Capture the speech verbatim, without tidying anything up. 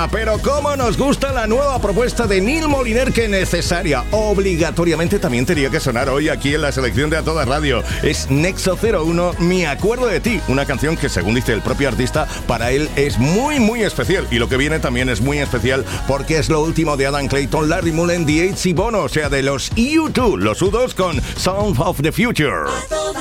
Pero cómo nos gusta la nueva propuesta de Neil Moliner, que necesaria, obligatoriamente también tenía que sonar hoy aquí en la selección de A Toda Radio. Es Nexo cero uno, Me Acuerdo de Ti, una canción que, según dice el propio artista, para él es muy muy especial. Y lo que viene también es muy especial porque es lo último de Adam Clayton, Larry Mullen, The Eights y Bono, o sea, de los U dos, los U dos con Sound of the Future.